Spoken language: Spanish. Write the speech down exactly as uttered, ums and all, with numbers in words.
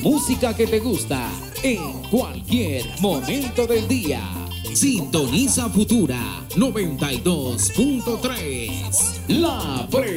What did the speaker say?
música que te gusta en cualquier momento del día. Sintoniza Futura noventa y dos punto tres. La Pre